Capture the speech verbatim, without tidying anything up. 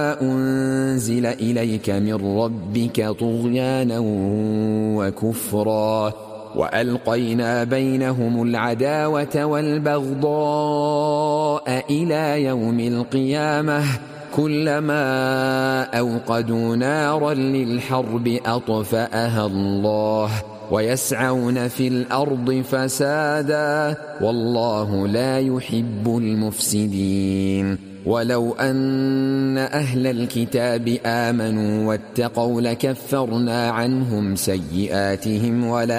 أنزل إليك من ربك طغيانا وكفرا وألقينا بينهم العداوة والبغضاء إلى يوم القيامة كلما أوقدوا نارا للحرب أطفأها الله ويسعون في الأرض فسادا والله لا يحب المفسدين. ولو أن أهل الكتاب آمنوا واتقوا لكفرنا عنهم سيئاتهم ولأ